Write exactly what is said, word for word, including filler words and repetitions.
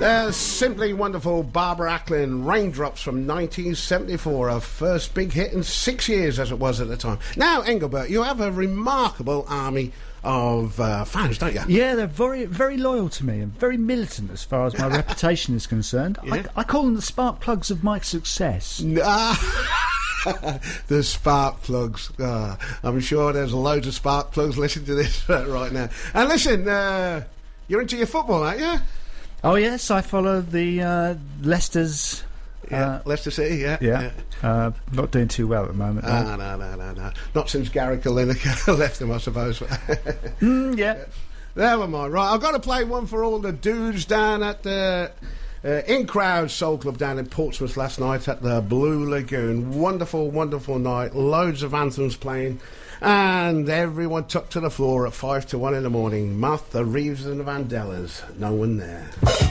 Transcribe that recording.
Uh, simply wonderful Barbara Acklin, Raindrops from nineteen seventy-four, her first big hit in six years as it was at the time. Now, Engelbert, you have a remarkable army of uh, fans, don't you? Yeah, they're very very loyal to me and very militant as far as my reputation is concerned. Yeah. I, I call them the spark plugs of my success. The spark plugs. Uh, I'm sure there's loads of spark plugs listening to this uh, right now. And listen, uh, you're into your football, aren't you? Oh yes, I follow the uh, Leicester's. Yeah, uh, Leicester City, yeah. Yeah, yeah. Uh, not doing too well at the moment. Ah, no, no, no, no. Not since Gary Lineker left them, I suppose. mm, yeah. Never mind. Right, I've got to play one for all the dudes down at the uh, In Crowd Soul Club down in Portsmouth last night at the Blue Lagoon. Wonderful, wonderful night. Loads of anthems playing. And everyone took to the floor at five to one in the morning. Martha Reeves and the Vandellas. No one there.